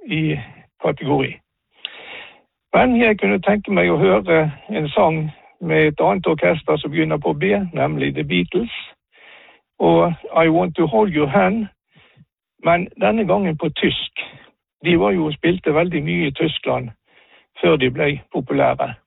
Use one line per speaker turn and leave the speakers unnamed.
i kategori. Men jeg kunne tenke meg å høre en sang med et annet orkester som begynner på B, nemlig The Beatles, og I Want to Hold Your Hand, men denne gangen på tysk. De var jo og spilte veldig mye i Tyskland før de ble populære.